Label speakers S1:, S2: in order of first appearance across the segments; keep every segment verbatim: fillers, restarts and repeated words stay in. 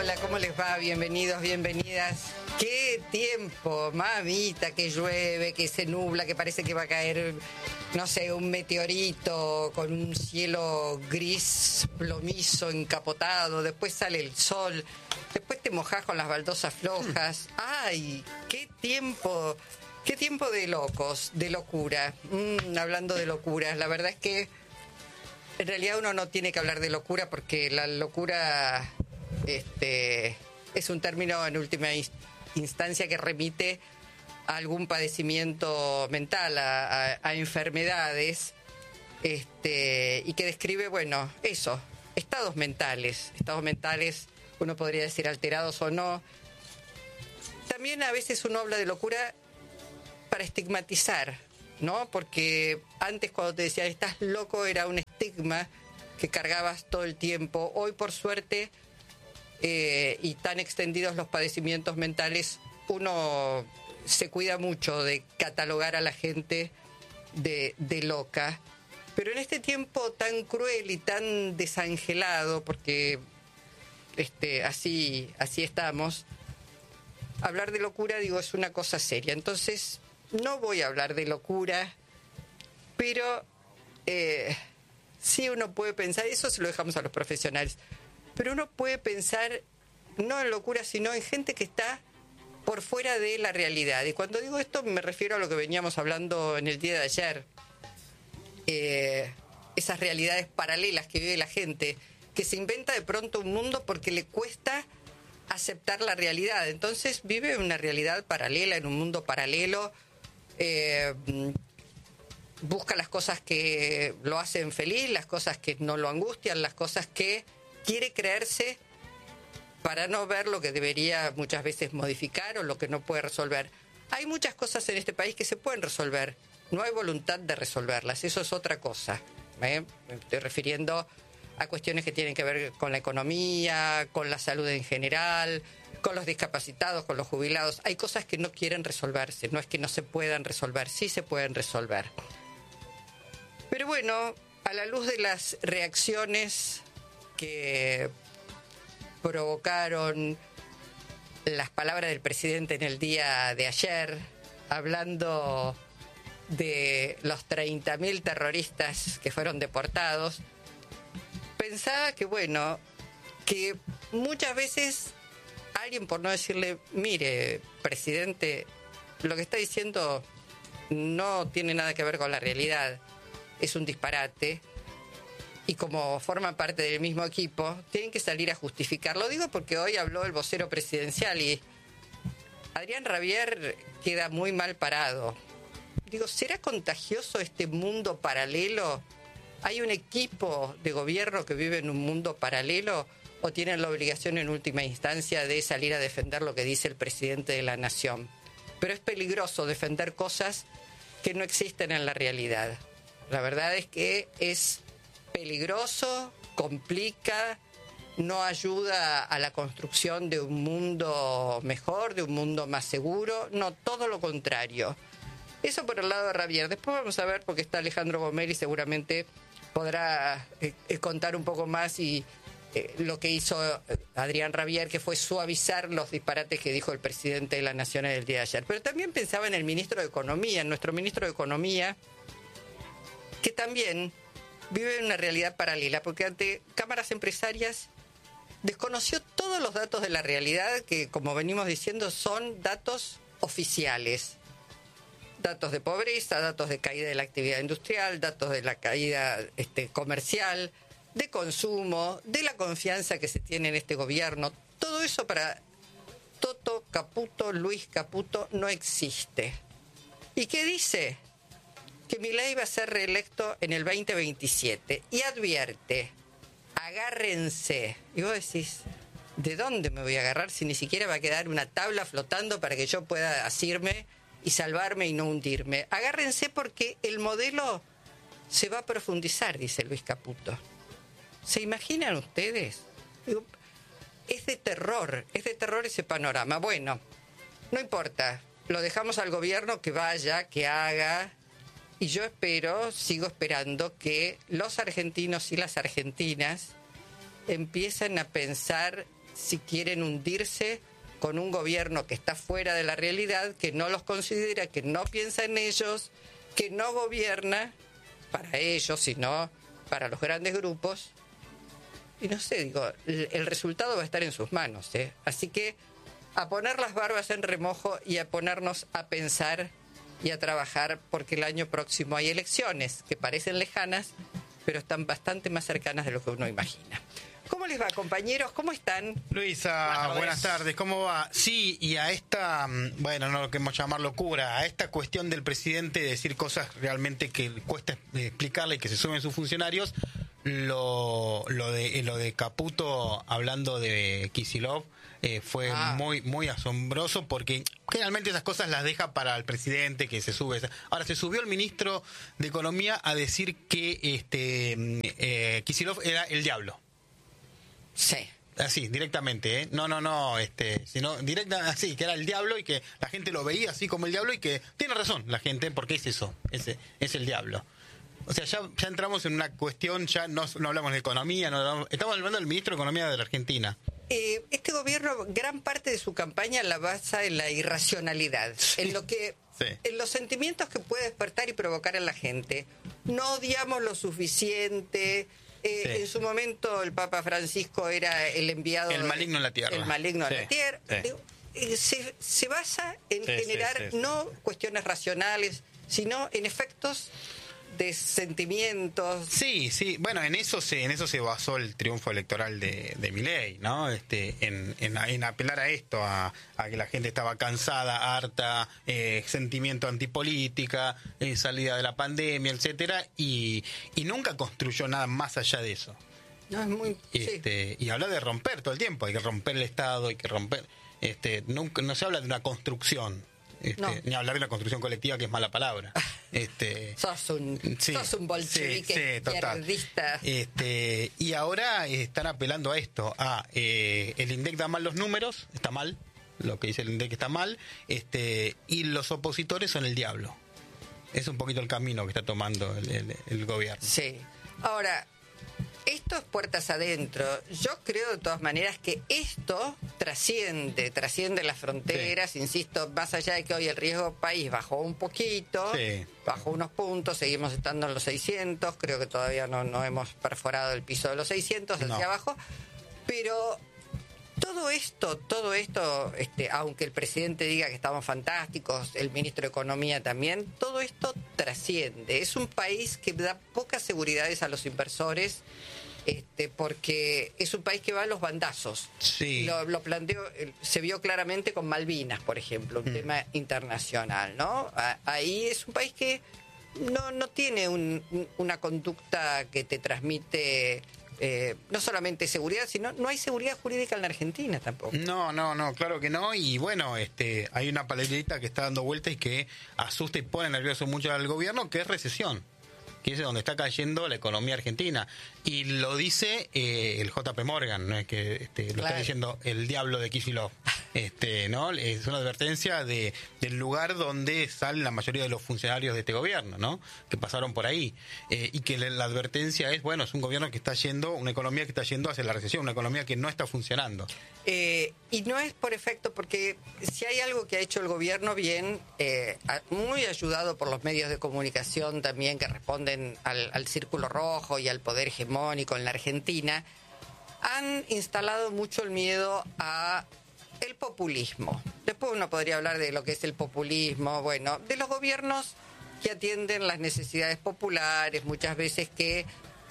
S1: Hola, ¿cómo les va? Bienvenidos, bienvenidas. ¡Qué tiempo, mamita! Que llueve, que se nubla, que parece que va a caer, no sé, un meteorito con un cielo gris, plomizo, encapotado. Después sale el sol. Después te mojás con las baldosas flojas. ¡Ay! ¡Qué tiempo! ¡Qué tiempo de locos, de locura! Mm, hablando de locuras, la verdad es que en realidad uno no tiene que hablar de locura porque la locura este, es un término en última instancia que remite a algún padecimiento mental, a, a, a enfermedades, este, y que describe, bueno, eso, estados mentales, estados mentales, uno podría decir alterados o no. También a veces uno habla de locura para estigmatizar, ¿no? Porque antes cuando te decían estás loco era un estigma que cargabas todo el tiempo. Hoy por suerte eh, y tan extendidos los padecimientos mentales, uno se cuida mucho de catalogar a la gente de, de loca. Pero en este tiempo tan cruel y tan desangelado, porque este, así, así estamos, hablar de locura, digo, es una cosa seria. Entonces no voy a hablar de locura, pero eh, sí uno puede pensar, eso se lo dejamos a los profesionales, pero uno puede pensar no en locura, sino en gente que está por fuera de la realidad. Y cuando digo esto me refiero a lo que veníamos hablando en el día de ayer, eh, esas realidades paralelas que vive la gente, que se inventa de pronto un mundo porque le cuesta aceptar la realidad. Entonces vive una realidad paralela, en un mundo paralelo. Eh, busca las cosas que lo hacen feliz, las cosas que no lo angustian, las cosas que quiere creerse para no ver lo que debería muchas veces modificar o lo que no puede resolver. Hay muchas cosas en este país que se pueden resolver, no hay voluntad de resolverlas, eso es otra cosa, ¿eh? Me estoy refiriendo a cuestiones que tienen que ver con la economía, con la salud en general, con los discapacitados, con los jubilados. Hay cosas que no quieren resolverse, no es que no se puedan resolver, sí se pueden resolver. Pero bueno, a la luz de las reacciones que provocaron las palabras del presidente en el día de ayer, hablando de los treinta mil terroristas que fueron deportados, pensaba que, bueno, que muchas veces alguien, por no decirle, mire, presidente, lo que está diciendo no tiene nada que ver con la realidad, es un disparate, y como forman parte del mismo equipo, tienen que salir a justificarlo. Digo porque hoy habló el vocero presidencial y Adrián Rabier queda muy mal parado. Digo, ¿será contagioso este mundo paralelo? ¿Hay un equipo de gobierno que vive en un mundo paralelo o tienen la obligación en última instancia de salir a defender lo que dice el presidente de la nación? Pero es peligroso defender cosas que no existen en la realidad. La verdad es que es peligroso, complica, no ayuda a la construcción de un mundo mejor, de un mundo más seguro, no, todo lo contrario. Eso por el lado de Rabier. Después vamos a ver, porque está Alejandro Gomel y seguramente podrá eh, eh, contar un poco más y eh, lo que hizo Adrián Rabier, que fue suavizar los disparates que dijo el presidente de la Nación el día de ayer. Pero también pensaba en el ministro de Economía, en nuestro ministro de Economía, que también vive en una realidad paralela, porque ante cámaras empresarias desconoció todos los datos de la realidad que, como venimos diciendo, son datos oficiales. Datos de pobreza, datos de caída de la actividad industrial, datos de la caída este, comercial, de consumo, de la confianza que se tiene en este gobierno. Todo eso para Toto Caputo, Luis Caputo, no existe. ¿Y qué dice? Que Milei va a ser reelecto en el veinte veintisiete y advierte, agárrense. Y vos decís, ¿de dónde me voy a agarrar si ni siquiera va a quedar una tabla flotando para que yo pueda asirme y salvarme y no hundirme? Agárrense porque el modelo se va a profundizar, dice Luis Caputo. ¿Se imaginan ustedes? Digo, es de terror, es de terror ese panorama. Bueno, no importa, lo dejamos al gobierno que vaya, que haga. Y yo espero, sigo esperando que los argentinos y las argentinas empiecen a pensar si quieren hundirse con un gobierno que está fuera de la realidad, que no los considera, que no piensa en ellos, que no gobierna para ellos, sino para los grandes grupos. Y no sé, digo, el, el resultado va a estar en sus manos, ¿eh? Así que a poner las barbas en remojo y a ponernos a pensar y a trabajar, porque el año próximo hay elecciones que parecen lejanas, pero están bastante más cercanas de lo que uno imagina. ¿Cómo les va, compañeros? ¿Cómo están?
S2: Luisa, buenas tardes. buenas tardes, ¿cómo va? Sí, y a esta, bueno, no lo queremos llamar locura, a esta cuestión del presidente de decir cosas realmente que cuesta explicarle y que se sumen sus funcionarios, lo, lo de lo de Caputo hablando de Kicillof eh, fue ah. muy muy asombroso, porque generalmente esas cosas las deja para el presidente, que se sube. Ahora se subió el ministro de Economía a decir que este eh, Kicillof era el diablo.
S1: Sí.
S2: Así, directamente, ¿eh? No, no, no, este, sino directa, así, que era el diablo y que la gente lo veía así como el diablo y que tiene razón la gente, porque es eso, es, es el diablo. O sea, ya, ya entramos en una cuestión, ya no, no hablamos de economía, no hablamos, estamos hablando del ministro de Economía de la Argentina.
S1: Eh, este gobierno, gran parte de su campaña la basa en la irracionalidad, sí. en lo que, sí. en los sentimientos que puede despertar y provocar en la gente. No odiamos lo suficiente. Eh, sí. En su momento el Papa Francisco era el enviado...
S2: El maligno en la tierra.
S1: El maligno
S2: sí.
S1: en la tierra.
S2: Sí.
S1: Eh, se, se basa en
S2: sí,
S1: generar
S2: sí, sí, sí.
S1: no cuestiones racionales, sino en efectos de sentimientos.
S2: Sí, sí. Bueno, en eso se en eso se basó el triunfo electoral de, de Milei, ¿no? Este, en, en, en apelar a esto, a, a que la gente estaba cansada, harta, eh, sentimiento antipolítica, eh, salida de la pandemia, etcétera, y, y nunca construyó nada más allá de eso.
S1: No, es muy...
S2: Este,
S1: sí.
S2: Y habla de romper todo el tiempo, hay que romper el Estado, hay que romper... Este, nunca, no se habla de una construcción. Este, no. Ni hablar de la construcción colectiva, que es mala palabra. Este,
S1: sos un sí, sos un bolchevique
S2: sí, sí,
S1: izquierdista.
S2: Este, y ahora están apelando a esto, a eh, el INDEC da mal los números, está mal, lo que dice el INDEC está mal, este, y los opositores son el diablo. Es un poquito el camino que está tomando el, el, el gobierno.
S1: Sí. Ahora, esto es puertas adentro. Yo creo de todas maneras que esto trasciende, trasciende las fronteras, sí. Insisto, más allá de que hoy el riesgo país bajó un poquito, sí. bajó unos puntos, seguimos estando en los seiscientos, creo que todavía no, no hemos perforado el piso de los seiscientos hacia no. abajo, pero todo esto, todo esto, este, aunque el presidente diga que estamos fantásticos, el ministro de Economía también, todo esto trasciende. Es un país que da pocas seguridades a los inversores, este, porque es un país que va a los bandazos.
S2: Sí.
S1: Lo, lo planteó, se vio claramente con Malvinas, por ejemplo, un mm. tema internacional, ¿no? Ahí es un país que no, no tiene un, una conducta que te transmite... Eh, no solamente seguridad, sino no hay seguridad jurídica en la Argentina tampoco.
S2: No, no, no, claro que no. Y bueno, este, hay una palabrita que está dando vuelta y que asusta y pone nervioso mucho al gobierno, que es recesión, que es donde está cayendo la economía argentina. Y lo dice eh, el J P Morgan, no es que este, lo claro. está diciendo el diablo de Kicillof. Este, ¿no? Es una advertencia de del lugar donde salen la mayoría de los funcionarios de este gobierno, ¿no? Que pasaron por ahí. Eh, y que la, la advertencia es, bueno, es un gobierno que está yendo, una economía que está yendo hacia la recesión, una economía que no está funcionando.
S1: Eh, y no es por efecto, porque si hay algo que ha hecho el gobierno bien, eh, muy ayudado por los medios de comunicación también que responden al, al Círculo Rojo y al poder hegemónico en la Argentina, han instalado mucho el miedo a el populismo. Después uno podría hablar de lo que es el populismo, bueno, de los gobiernos que atienden las necesidades populares, muchas veces que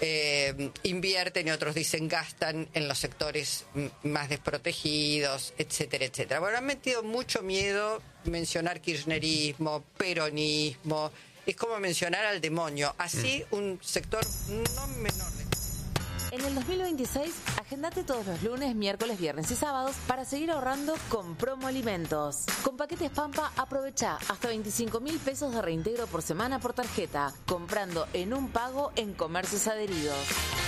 S1: eh, invierten y otros dicen gastan en los sectores más desprotegidos, etcétera, etcétera. Bueno, han metido mucho miedo mencionar kirchnerismo, peronismo, es como mencionar al demonio, así mm. un sector no menor de...
S3: En el dos mil veintiséis, agendate todos los lunes, miércoles, viernes y sábados para seguir ahorrando con Promo Alimentos. Con paquetes Pampa, aprovecha hasta veinticinco mil pesos de reintegro por semana por tarjeta, comprando en un pago en comercios adheridos.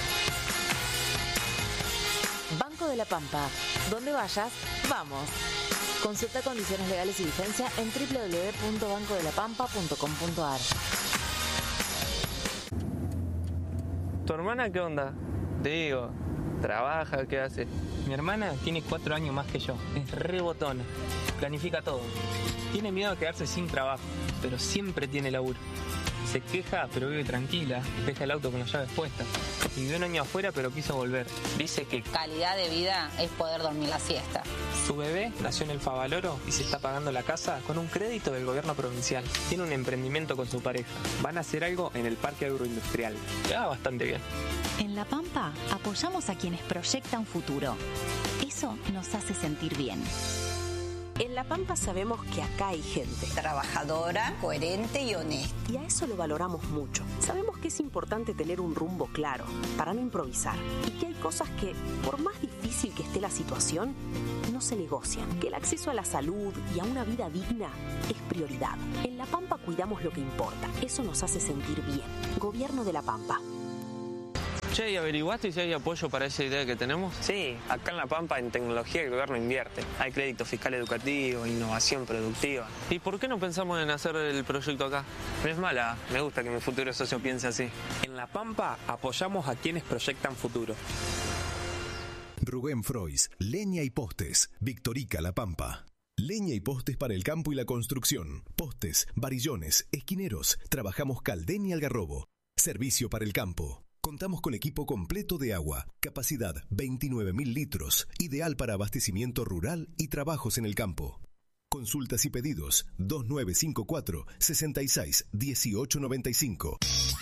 S3: Banco de la Pampa. Donde vayas, vamos. Consulta condiciones legales y vigencia en doble u doble u doble u punto banco de la pampa punto com punto a r.
S4: ¿Tu hermana qué onda? Te digo, ¿Trabaja? ¿Qué hace?
S5: Mi hermana tiene cuatro años más que yo. Es re botona. Planifica todo. Tiene miedo de quedarse sin trabajo, pero siempre tiene laburo. Se queja, pero vive tranquila. Deja el auto con las llaves puestas. Vivió un año afuera, pero quiso volver. Dice que
S6: calidad de vida es poder dormir la siesta.
S5: Su bebé nació en el Favaloro y se está pagando la casa con un crédito del gobierno provincial. Tiene un emprendimiento con su pareja. Van a hacer algo en el parque agroindustrial. Le va bastante bien.
S7: En La Pampa apoyamos a quienes proyectan futuro. Eso nos hace sentir bien.
S8: En La Pampa sabemos que acá hay gente
S6: trabajadora, coherente y honesta.
S8: Y a eso lo valoramos mucho. Sabemos que es importante tener un rumbo claro para no improvisar. Y que hay cosas que, por más difícil que esté la situación, no se negocian. Que el acceso a la salud y a una vida digna es prioridad. En La Pampa cuidamos lo que importa. Eso nos hace sentir bien. Gobierno de La Pampa.
S4: Che, ¿y averiguaste si hay apoyo para esa idea que tenemos?
S5: Sí, acá en La Pampa en tecnología el gobierno invierte. Hay crédito fiscal educativo, innovación productiva.
S4: ¿Y por qué no pensamos en hacer el proyecto acá?
S5: No es mala, me gusta que mi futuro socio piense así. En La Pampa apoyamos a quienes proyectan futuro.
S9: Rubén Frois, Leña y Postes, Victorica La Pampa. Leña y postes para el campo y la construcción. Postes, varillones, esquineros. Trabajamos Caldén y Algarrobo. Servicio para el campo. Contamos con equipo completo de agua, capacidad veintinueve mil litros, ideal para abastecimiento rural y trabajos en el campo. Consultas y pedidos dos nueve cinco cuatro, seis seis uno ocho nueve cinco.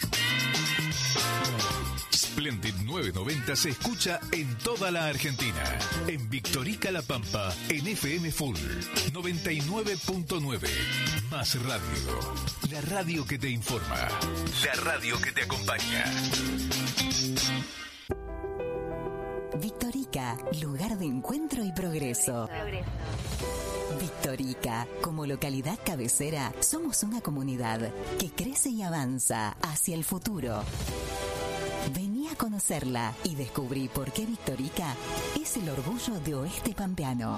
S10: Splendid novecientos noventa se escucha en toda la Argentina. En Victorica La Pampa, en F M Full noventa y nueve punto nueve. Más radio. La radio que te informa. La radio que te acompaña.
S11: Victorica, lugar de encuentro y progreso. Victorica, como localidad cabecera, somos una comunidad que crece y avanza hacia el futuro. Vení a conocerla y descubrí por qué Victorica es el orgullo de Oeste Pampeano.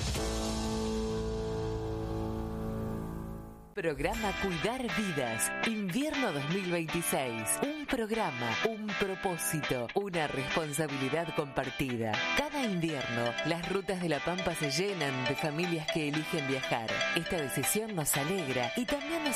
S3: Programa Cuidar Vidas, invierno dos mil veintiséis. Un programa, un propósito, una responsabilidad compartida. Cada invierno, las rutas de La Pampa se llenan de familias que eligen viajar. Esta decisión nos alegra y también nos